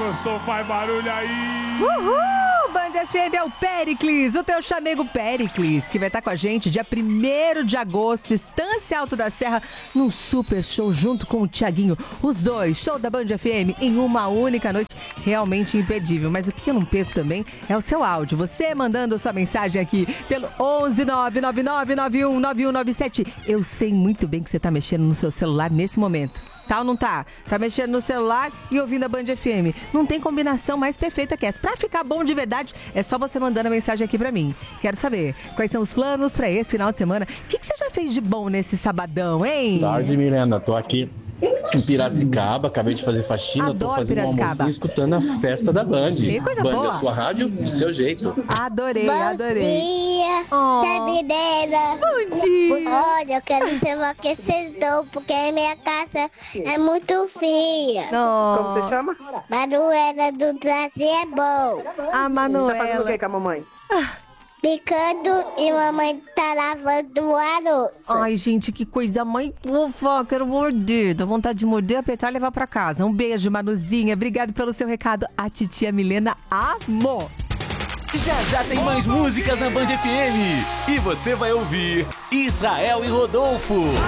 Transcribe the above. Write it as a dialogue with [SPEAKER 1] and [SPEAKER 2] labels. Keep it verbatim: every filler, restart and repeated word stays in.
[SPEAKER 1] gostou, faz barulho aí.
[SPEAKER 2] Uhul! Band F M é o Péricles, o teu chamego Péricles, que vai estar com a gente dia primeiro de agosto, Estância Alto da Serra, num super show junto com o Thiaguinho. Os dois, show da Band F M em uma única noite, realmente imperdível. Mas o que eu não perco também é o seu áudio. Você mandando sua mensagem aqui pelo onze nove nove nove nove um nove um nove sete. Eu sei muito bem que você tá mexendo no seu celular nesse momento. Tá ou não tá? Tá mexendo no celular e ouvindo a Band F M. Não tem combinação mais perfeita que essa. Pra ficar bom de verdade, é só você mandando a mensagem aqui pra mim. Quero saber quais são os planos pra esse final de semana. O que, que você já fez de bom nesse sabadão, hein?
[SPEAKER 3] Tarde, Milena. Tô aqui em Piracicaba, acabei de fazer faxina,
[SPEAKER 2] Adoro
[SPEAKER 3] tô fazendo
[SPEAKER 2] Piracicaba.
[SPEAKER 3] um almoço e escutando a festa da Band.
[SPEAKER 2] Que coisa
[SPEAKER 3] Band,
[SPEAKER 2] boa.
[SPEAKER 3] a sua rádio, do seu jeito.
[SPEAKER 2] Adorei,
[SPEAKER 4] Bom
[SPEAKER 2] adorei.
[SPEAKER 4] dia,
[SPEAKER 2] Oh.
[SPEAKER 4] Sabineira.
[SPEAKER 2] Bom dia.
[SPEAKER 4] Olha, eu quero ser um aquecedor, porque a minha casa é muito fria.
[SPEAKER 2] Oh.
[SPEAKER 5] Como você chama?
[SPEAKER 4] Manuela do Brasil é bom.
[SPEAKER 2] A
[SPEAKER 5] Você tá fazendo o
[SPEAKER 2] Manuela.
[SPEAKER 5] que com a mamãe?
[SPEAKER 4] Picando e mamãe tá lavando o arroz.
[SPEAKER 2] Ai, gente, que coisa mãe fofa. Quero morder. Dá vontade de morder, apertar e levar pra casa. Um beijo, Manuzinha. Obrigado pelo seu recado. A titia Milena amou.
[SPEAKER 6] Já já tem mais músicas na Band F M. E você vai ouvir Israel e Rodolfo.